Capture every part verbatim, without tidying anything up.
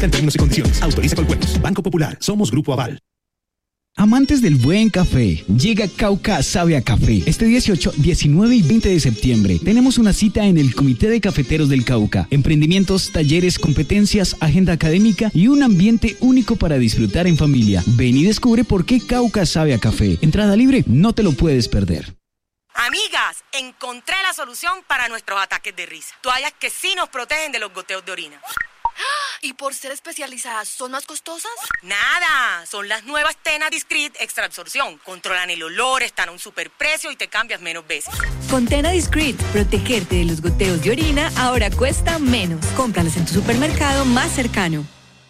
En términos y condiciones, autoriza Coljuegos. Banco Popular. Somos Grupo Aval. Amantes del buen café, llega Cauca Sabe a Café. Este dieciocho, diecinueve y veinte de septiembre tenemos una cita en el Comité de Cafeteros del Cauca. Emprendimientos, talleres, competencias, agenda académica y un ambiente único para disfrutar en familia. Ven y descubre por qué Cauca Sabe a Café. Entrada libre, no te lo puedes perder. Amigas, encontré la solución para nuestros ataques de risa. Toallas que sí nos protegen de los goteos de orina. ¿Y por ser especializadas son más costosas? Nada, son las nuevas Tena Discreet Extra Absorción. Controlan el olor, están a un superprecio y te cambias menos veces. Con Tena Discreet, protegerte de los goteos de orina ahora cuesta menos. Cómpralas en tu supermercado más cercano.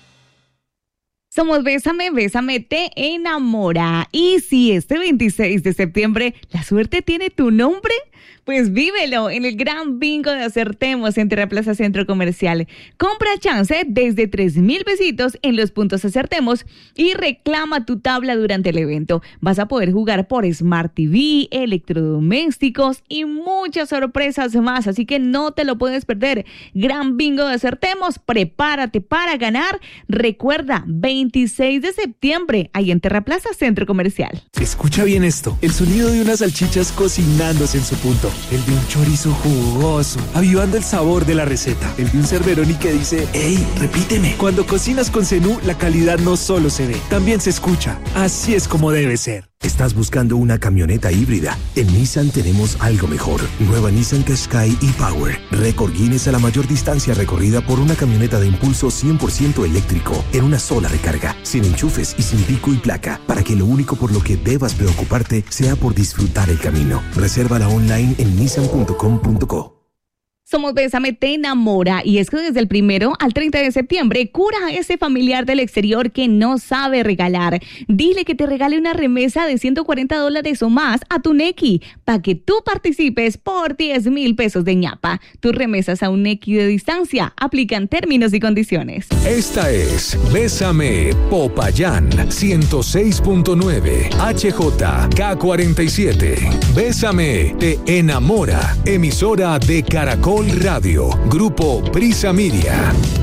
Somos Bésame, Bésame te enamora. Y si este veintiséis de septiembre la suerte tiene tu nombre, pues vívelo en el gran bingo de Acertemos en Terraplaza Centro Comercial. Compra chance desde tres mil pesitos en los puntos Acertemos y reclama tu tabla durante el evento. Vas a poder jugar por Smart T V, electrodomésticos y muchas sorpresas más, así que no te lo puedes perder. Gran bingo de Acertemos, prepárate para ganar. Recuerda, veintiséis de septiembre, ahí en Terraplaza Centro Comercial. Escucha bien esto, el sonido de unas salchichas cocinándose en su punto. El de un chorizo jugoso, avivando el sabor de la receta. El de un Cerveroni que dice, ¡ey, repíteme! Cuando cocinas con Zenú, la calidad no solo se ve, también se escucha. Así es como debe ser. ¿Estás buscando una camioneta híbrida? En Nissan tenemos algo mejor. Nueva Nissan Qashqai e-Power. Récord Guinness a la mayor distancia recorrida por una camioneta de impulso cien por ciento eléctrico en una sola recarga, sin enchufes y sin pico y placa, para que lo único por lo que debas preocuparte sea por disfrutar el camino. Resérvala online en nissan punto com punto co. Somos Bésame te enamora y es que desde el primero al treinta de septiembre cura a ese familiar del exterior que no sabe regalar. Dile que te regale una remesa de ciento cuarenta dólares o más a tu Nequi para que tú participes por diez mil pesos de ñapa. Tus remesas a un Nequi de distancia aplican términos y condiciones. Esta es Bésame Popayán ciento seis punto nueve H J K cuarenta y siete. Bésame te enamora, emisora de Caracol Radio, Grupo Prisa Media.